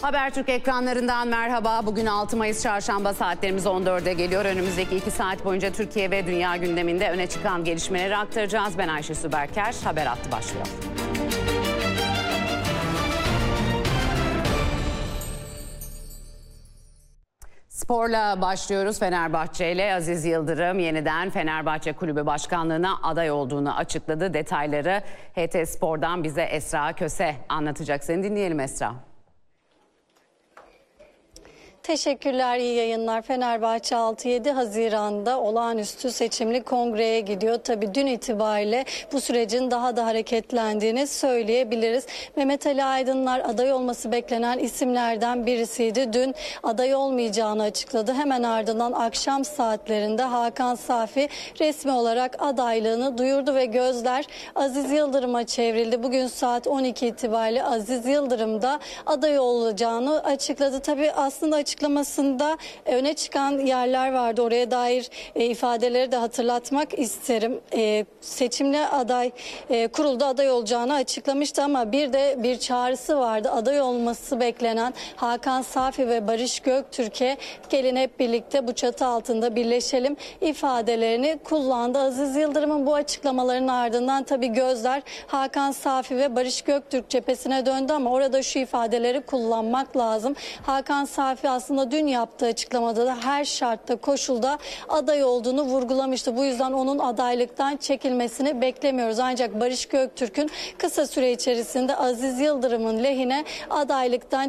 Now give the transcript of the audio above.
Habertürk ekranlarından merhaba. Bugün 6 Mayıs Çarşamba, saatlerimiz 14'e geliyor. Önümüzdeki 2 saat boyunca Türkiye ve dünya gündeminde öne çıkan gelişmeleri aktaracağız. Ben Ayşe Süberker. Haber Hattı başlıyor. Sporla başlıyoruz. Fenerbahçe ile Aziz Yıldırım yeniden Fenerbahçe Kulübü Başkanlığı'na aday olduğunu açıkladı. Detayları HT Spor'dan bize Esra Köse anlatacak. Seni dinleyelim Esra. Teşekkürler, iyi yayınlar. Fenerbahçe 6-7 Haziran'da olağanüstü seçimli kongreye gidiyor. Tabii dün itibariyle bu sürecin daha da hareketlendiğini söyleyebiliriz. Mehmet Ali Aydınlar aday olması beklenen isimlerden birisiydi. Dün aday olmayacağını açıkladı. Hemen ardından akşam saatlerinde Hakan Safi resmi olarak adaylığını duyurdu ve gözler Aziz Yıldırım'a çevrildi. Bugün saat 12 itibariyle Aziz Yıldırım da aday olacağını açıkladı. Tabii aslında açıklamasında öne çıkan yerler vardı. Oraya dair ifadeleri de hatırlatmak isterim. Seçimli aday kurulda aday olacağını açıklamıştı ama bir çağrısı vardı. Aday olması beklenen Hakan Safi ve Barış Göktürk'e gelin hep birlikte bu çatı altında birleşelim ifadelerini kullandı. Aziz Yıldırım'ın bu açıklamalarının ardından tabii gözler Hakan Safi ve Barış Göktürk cephesine döndü ama orada şu ifadeleri kullanmak lazım. Hakan Safi aslında dün yaptığı açıklamada da her şartta, koşulda aday olduğunu vurgulamıştı. Bu yüzden onun adaylıktan çekilmesini beklemiyoruz. Ancak Barış Göktürk'ün kısa süre içerisinde Aziz Yıldırım'ın lehine adaylıktan